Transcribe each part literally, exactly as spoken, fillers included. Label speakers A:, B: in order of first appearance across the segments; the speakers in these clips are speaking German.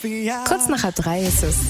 A: Kurz nach halb drei ist es.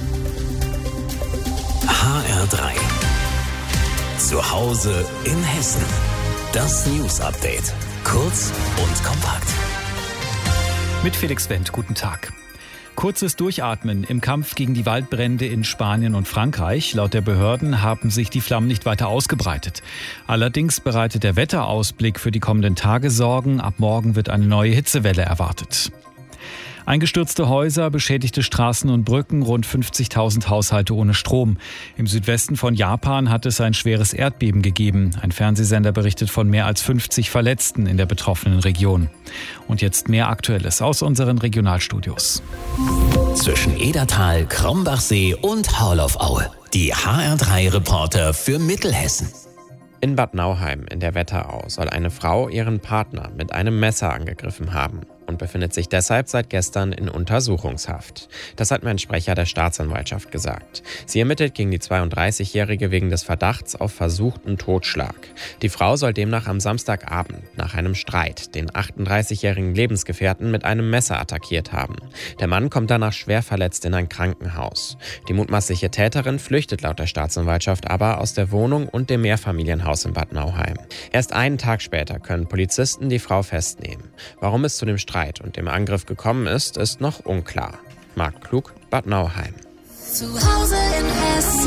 B: H R drei. Zu Hause in Hessen. Das News Update. Kurz und kompakt.
C: Mit Felix Wendt, guten Tag. Kurzes Durchatmen im Kampf gegen die Waldbrände in Spanien und Frankreich. Laut der Behörden haben sich die Flammen nicht weiter ausgebreitet. Allerdings bereitet der Wetterausblick für die kommenden Tage Sorgen. Ab morgen wird eine neue Hitzewelle erwartet. Eingestürzte Häuser, beschädigte Straßen und Brücken, rund fünfzigtausend Haushalte ohne Strom. Im Südwesten von Japan hat es ein schweres Erdbeben gegeben. Ein Fernsehsender berichtet von mehr als fünfzig Verletzten in der betroffenen Region. Und jetzt mehr Aktuelles aus unseren Regionalstudios.
B: Zwischen Edertal, Krombachsee und Haurloff-Aue. Die H R drei Reporter für Mittelhessen.
D: In Bad Nauheim in der Wetterau soll eine Frau ihren Partner mit einem Messer angegriffen haben und befindet sich deshalb seit gestern in Untersuchungshaft. Das hat mir ein Sprecher der Staatsanwaltschaft gesagt. Sie ermittelt gegen die zweiunddreißigjährige wegen des Verdachts auf versuchten Totschlag. Die Frau soll demnach am Samstagabend nach einem Streit den achtunddreißigjährigen Lebensgefährten mit einem Messer attackiert haben. Der Mann kommt danach schwer verletzt in ein Krankenhaus. Die mutmaßliche Täterin flüchtet laut der Staatsanwaltschaft aber aus der Wohnung und dem Mehrfamilienhaus in Bad Nauheim. Erst einen Tag später können Polizisten die Frau festnehmen. Warum es zu dem Streit und dem Angriff gekommen ist, ist noch unklar. Marc Klug, Bad Nauheim.
E: Zu Hause in Hessen.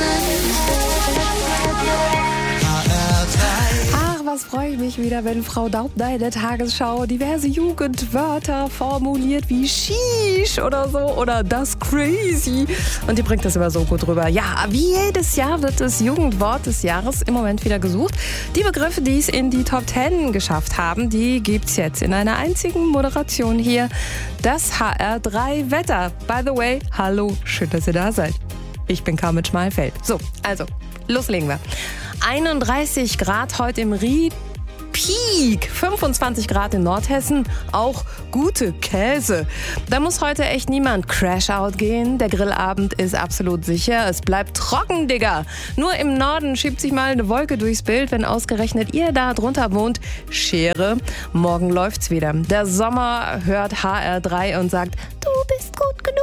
A: Ach, was freue ich mich wieder, wenn Frau Daubner in der Tagesschau diverse Jugendwörter formuliert wie Sheesh oder so oder das Crazy. Und die bringt das immer so gut rüber. Ja, wie jedes Jahr wird das Jugendwort des Jahres im Moment wieder gesucht. Die Begriffe, die es in die Top Ten geschafft haben, die gibt's jetzt in einer einzigen Moderation hier. Das H R drei Wetter. By the way, hallo, schön, dass ihr da seid. Ich bin Carmen Schmalfeld. So, also, loslegen wir. einunddreißig Grad heute im Ried. Peak, fünfundzwanzig Grad in Nordhessen, auch gute Käse. Da muss heute echt niemand Crash-Out gehen. Der Grillabend ist absolut sicher. Es bleibt trocken, Digga. Nur im Norden schiebt sich mal eine Wolke durchs Bild, wenn ausgerechnet ihr da drunter wohnt. Schere. Morgen läuft's wieder. Der Sommer hört H R drei und sagt, du bist gut genug.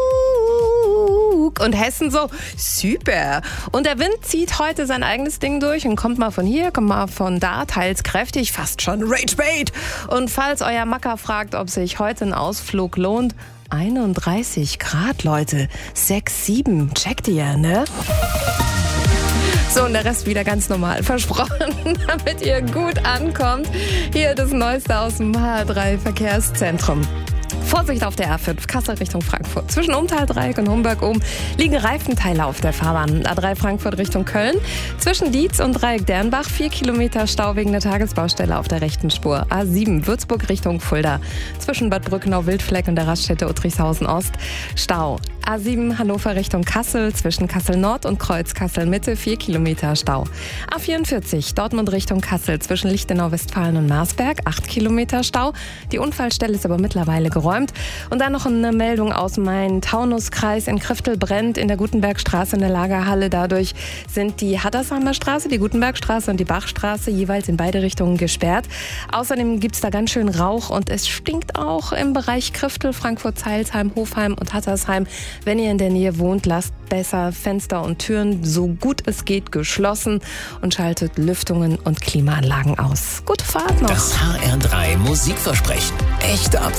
A: Und Hessen so, super. Und der Wind zieht heute sein eigenes Ding durch und kommt mal von hier, kommt mal von da, teils kräftig, fast schon Ragebait. Und falls euer Macker fragt, ob sich heute ein Ausflug lohnt, einunddreißig Grad, Leute. sechs, sieben, checkt ihr, ne? So, und der Rest wieder ganz normal. Versprochen, damit ihr gut ankommt. Hier das Neueste aus dem H R drei Verkehrszentrum. Vorsicht auf der A fünf, Kassel Richtung Frankfurt. Zwischen Umtaldreieck und Homberg oben liegen Reifenteile auf der Fahrbahn. A drei Frankfurt Richtung Köln. Zwischen Dietz und Dreieck Dernbach vier Kilometer Stau wegen der Tagesbaustelle auf der rechten Spur. A sieben Würzburg Richtung Fulda. Zwischen Bad Brückenau-Wildfleck und der Raststätte Uttrichshausen Ost Stau. A sieben Hannover Richtung Kassel. Zwischen Kassel Nord und Kreuz Kassel Mitte vier Kilometer Stau. A vierundvierzig Dortmund Richtung Kassel. Zwischen Lichtenau Westfalen und Marsberg acht Kilometer Stau. Die Unfallstelle ist aber mittlerweile geräumt. Und dann noch eine Meldung aus Main-Taunus-Kreis. In Kriftel brennt in der Gutenbergstraße in der Lagerhalle. Dadurch sind die Hattersheimer Straße, die Gutenbergstraße und die Bachstraße jeweils in beide Richtungen gesperrt. Außerdem gibt es da ganz schön Rauch und es stinkt auch im Bereich Kriftel, Frankfurt, Zeilsheim, Hofheim und Hattersheim. Wenn ihr in der Nähe wohnt, lasst besser Fenster und Türen so gut es geht geschlossen und schaltet Lüftungen und Klimaanlagen aus. Gute Fahrt noch.
B: Das H R drei Musikversprechen. Echte Ab